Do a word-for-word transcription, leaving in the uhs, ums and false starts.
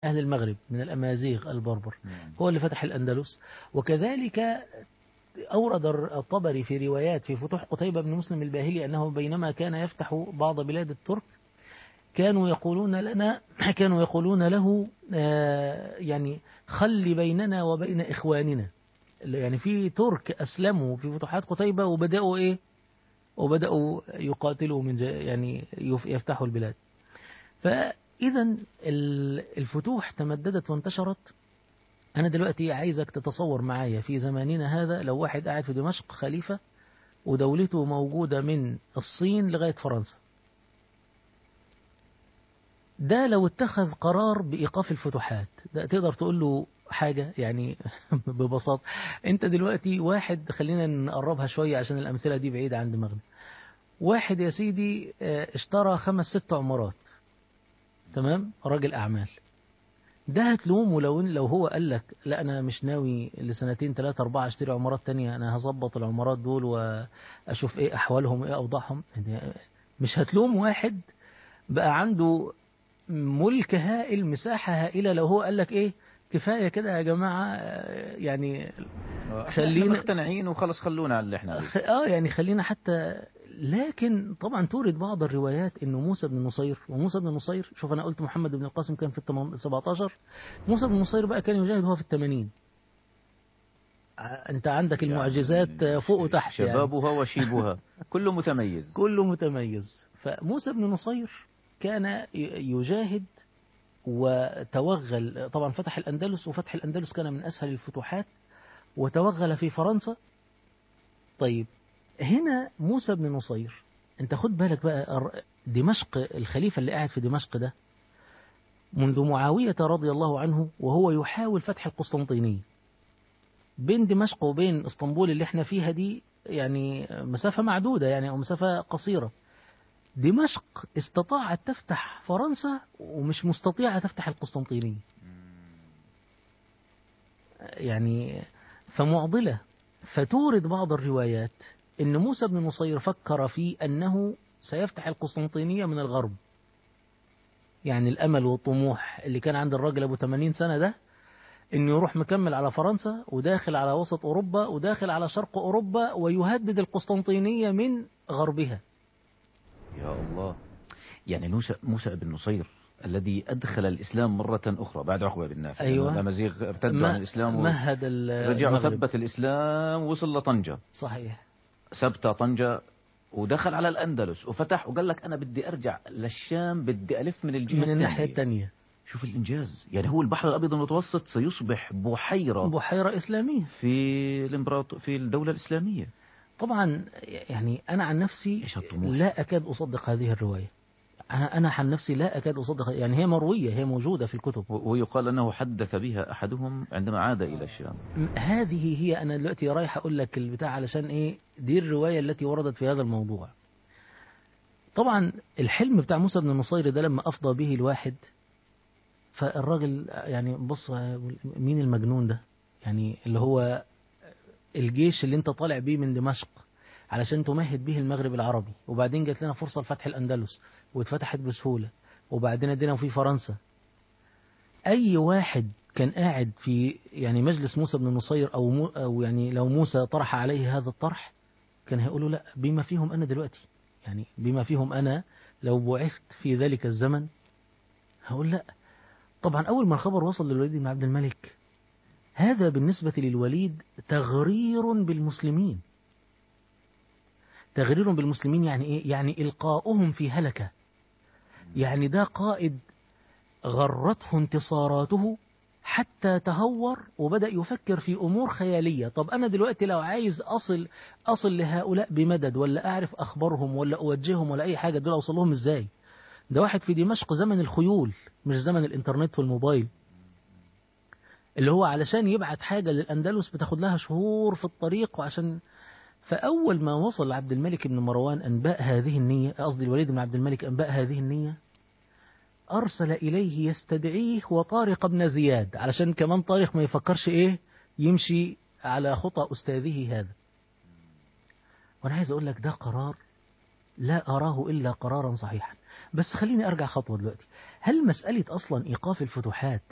أهل المغرب من الأمازيغ البربر، هو اللي فتح الأندلس. وكذلك أورد الطبري في روايات في فتوح قتيبة بن مسلم الباهلي أنه بينما كان يفتح بعض بلاد الترك كانوا يقولون لنا كانوا يقولون له يعني خلي بيننا وبين إخواننا، يعني في ترك أسلموا في فتوحات قتيبة وبدأوا إيه وبدأوا يقاتلوا من يعني يفتحوا البلاد. فإذا الفتوح تمددت وانتشرت. أنا دلوقتي عايزك تتصور معايا في زماننا هذا لو واحد قاعد في دمشق خليفة ودولته موجودة من الصين لغاية فرنسا، ده لو اتخذ قرار بإيقاف الفتوحات ده تقدر تقول له حاجة يعني ببساطة. انت دلوقتي واحد، خلينا نقربها شوية عشان الأمثلة دي بعيدة عن دماغنا. واحد يا سيدي اشترى خمس ست عمارات، تمام، راجل أعمال، ده هتلومه لو لو هو قال لك لا أنا مش ناوي لسنتين ثلاثة أربعة أشتري عمارات تانية، أنا هظبط العمارات دول وأشوف إيه أحوالهم إيه أوضاعهم. مش هتلوم واحد بقى عنده ملك هائل مساحة هائلة لو هو قال لك إيه كفاية كده يا جماعة، يعني خلينا مقتنعين وخلص خلونا على اللي احنا عليه. اه يعني خلينا حتى. لكن طبعا تورد بعض الروايات انه موسى بن نصير، وموسى بن نصير شوف انا قلت محمد بن القاسم كان في السبعتاشر، موسى بن نصير بقى كان يجاهد هو في الثمانين. انت عندك يعني المعجزات فوق وتحت، شبابها يعني وشيبها كله متميز كله متميز. فموسى بن نصير كان يجاهد وتوغل، طبعا فتح الأندلس، وفتح الأندلس كان من أسهل الفتوحات، وتوغل في فرنسا. طيب هنا موسى بن نصير، انت خد بالك بقى دمشق، الخليفة اللي قاعد في دمشق ده منذ معاوية رضي الله عنه وهو يحاول فتح القسطنطينية. بين دمشق وبين اسطنبول اللي احنا فيها دي يعني مسافة معدودة، يعني او مسافة قصيرة. دمشق استطاعت تفتح فرنسا ومش مستطيعة تفتح القسطنطينية، يعني فمعضلة. فتورد بعض الروايات ان موسى بن نصير فكر في انه سيفتح القسطنطينية من الغرب، يعني الامل والطموح اللي كان عند الراجل ابو ثمانين سنة ده انه يروح مكمل على فرنسا وداخل على وسط اوروبا وداخل على شرق اوروبا ويهدد القسطنطينية من غربها. يا الله، يعني موسى موسى بن نصير الذي أدخل الإسلام مرة أخرى بعد عقبة بن نافع. أيوة. الأمازيغ ارتدوا عن الإسلام مهد رجعوا ثبت الإسلام وصل لطنجة. صحيح. ثبت طنجة ودخل على الأندلس وفتح وقال لك أنا بدي أرجع للشام، بدي ألف من الجهة من الناحية الثانية. شوف الإنجاز، يعني هو البحر الأبيض المتوسط سيصبح بحيرة بحيرة إسلامية في الإمبراط في الدولة الإسلامية. طبعا يعني أنا عن نفسي لا أكاد أصدق هذه الرواية. أنا أنا عن نفسي لا أكاد أصدق، يعني هي مروية، هي موجودة في الكتب، ويقال أنه حدث بها أحدهم عندما عاد إلى الشام. هذه هي. أنا دلوقتي رايح أقول لك البتاع علشان إيه، دي الرواية التي وردت في هذا الموضوع. طبعا الحلم بتاع موسى بن نصير ده لما أفضى به الواحد، فالراجل يعني بص مين المجنون ده، يعني اللي هو الجيش اللي انت طالع بيه من دمشق علشان تمهد به المغرب العربي، وبعدين جات لنا فرصة لفتح الأندلس واتفتحت بسهولة، وبعدين ادينا في فرنسا. أي واحد كان قاعد في يعني مجلس موسى بن نصير أو, مو أو يعني لو موسى طرح عليه هذا الطرح كان هيقوله لا، بما فيهم أنا دلوقتي، يعني بما فيهم أنا لو بعثت في ذلك الزمن هقول لا. طبعا أول ما الخبر وصل للوليد بن عبد الملك، هذا بالنسبة للوليد تغرير بالمسلمين. تغرير بالمسلمين يعني إيه؟ يعني إلقاؤهم في هلكة. يعني ده قائد غرته انتصاراته حتى تهور وبدأ يفكر في أمور خيالية. طب أنا دلوقتي لو عايز أصل أصل لهؤلاء بمدد، ولا أعرف أخبارهم، ولا أوجههم، ولا أي حاجة، دول أوصلهم إزاي؟ ده واحد في دمشق زمن الخيول مش زمن الإنترنت والموبايل، اللي هو علشان يبعت حاجة للأندلس بتاخد لها شهور في الطريق. وعشان فأول ما وصل عبد الملك بن مروان أنباء هذه النية، قصدي الوليد بن عبد الملك أنباء هذه النية، أرسل إليه يستدعيه وطارق بن زياد، علشان كمان طارق ما يفكرش إيه يمشي على خطى أستاذه هذا. وأنا عايز أقول لك ده قرار لا أراه إلا قرارا صحيحا. بس خليني أرجع خطوة دلوقتي. هل مسألة أصلا إيقاف الفتوحات